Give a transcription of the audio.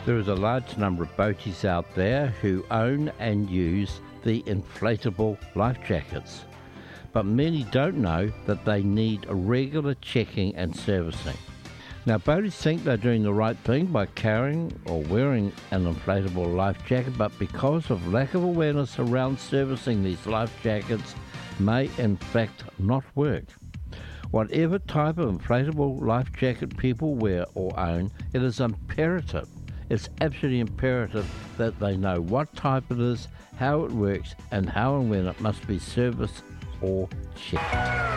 There is a large number of boaties out there who own and use the inflatable life jackets, but many don't know that they need a regular checking and servicing. Now, boaties think they're doing the right thing by carrying or wearing an inflatable life jacket, but because of lack of awareness around servicing these life jackets may in fact not work. Whatever type of inflatable life jacket people wear or own, it is imperative. It's absolutely imperative that they know what type it is, how it works, and how and when it must be serviced or checked.